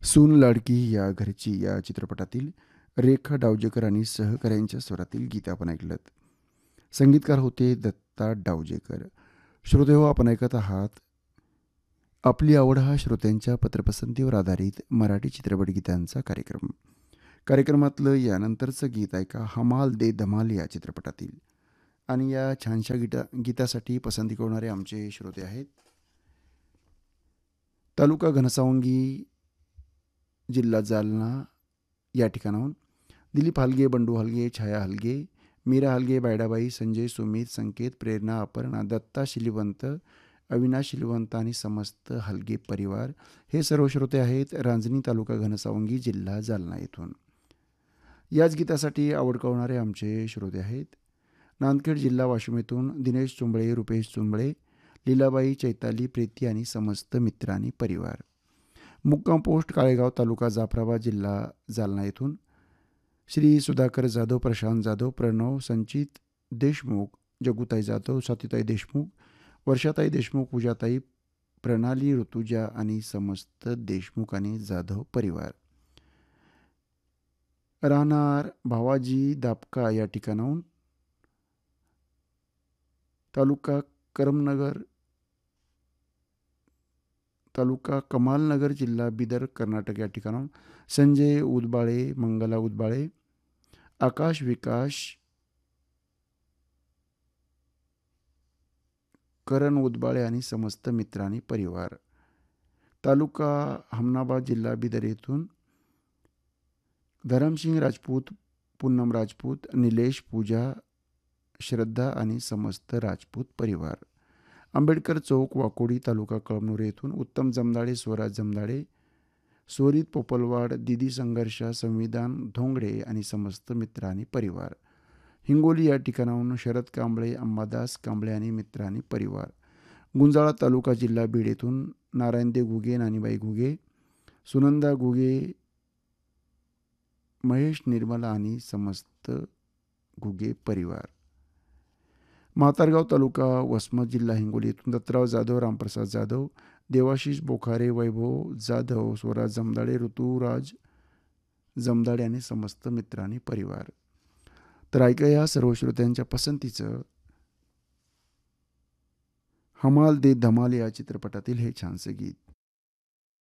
सून लाडकी या घरची या चित्रपटातील रेखा डावजेकर आणि सहकाऱ्यांच्या स्वरातील गीत आपण ऐकलं. संगीतकार होते दत्ता डावजेकर. श्रोतेहो, आपण ऐकत आहात आपली आवड हा श्रोत्यांच्या पत्रपसंतीवर आधारित मराठी चित्रपट गीतांचा कार्यक्रम. कार्यक्रमातलं यानंतरचं गीत ऐका हमाल दे धमाल या चित्रपटातील. आणि या छानशा गीतासाठी पसंती करणारे आमचे श्रोते आहेत तालुका घनसावंगी, जिल्हा जालना या ठिकाणाहून दिलीप हलगे, बंडू हलगे, छाया हलगे, मीरा हलगे, बायडाबाई, संजय, सुमित, संकेत, प्रेरणा, अपर्णा, दत्ता शिलिवंत, अविनाश शिलिवंत आणि समस्त हलगे परिवार हे सर्व श्रोते आहेत रांजणी तालुका घनसावंगी, जिल्हा जालना येथून. याच गीतासाठी आवड कळवणारे आमचे श्रोते आहेत नांदखेड, जिल्हा वाशिम येथून दिनेश चुंबळे, रुपेश चुंबळे, लीलाबाई, चैताली, प्रीती आणि समस्त मित्र आणि परिवार. मुक्काम पोस्ट काळेगाव, तालुका जाफराबाद, जिल्हा जालना येथून श्री सुधाकर जाधव, प्रशांत जाधव, प्रणव, संचित देशमुख, जगुताई जाधव, स्वातीताई देशमुख, वर्षाताई देशमुख, पूजाताई, प्रणाली, ऋतुजा आणि समस्त देशमुख आणि जाधव परिवार. राहणार भावाजी दापका या ठिकाणाहून तालुका करमनगर, तालुका कमालनगर, जिल्हा बिदर, कर्नाटक या ठिकाणाहून संजय उदबाळे, मंगला उदबाळे, आकाश विकास, करण उदबाळे आणि समस्त मित्र आणि परिवार. तालुका हमनाबाद, जिल्हा बिदर येथून धरमसिंग राजपूत, पूनम राजपूत, निलेश, पूजा, श्रद्धा आणि समस्त राजपूत परिवार. आंबेडकर चौक, वाकोडी, तालुका कळमनुर येथून उत्तम जमदाडे, स्वराज जमदाडे, स्वरित पोपलवाड, दिदी संघर्ष, संविधान धोंगडे आणि समस्त मित्र आणि परिवार. हिंगोली या ठिकाणाहून शरद कांबळे, अंबादास कांबळे आणि मित्र आणि परिवार. गुंजाळा तालुका, जिल्हा बीड येथून नारायणदे घुगे, नानीबाई घुगे, सुनंदा घुगे, महेश, निर्मला आणि समस्त घुगे परिवार. म्हातारगाव तालुका, वसमत, जिल्हा हिंगोली येथून दत्तराव जाधव, रामप्रसाद जाधव, देवाशिष बोखारे, वैभव जाधव, स्वराज जमदाडे, ऋतुराज जमदाडे आणि समस्त मित्र आणि परिवार. तर ऐका या सर्व श्रोत्यांच्या पसंतीचं हमाल दे धमाल या चित्रपटातील हे छानसे गीत.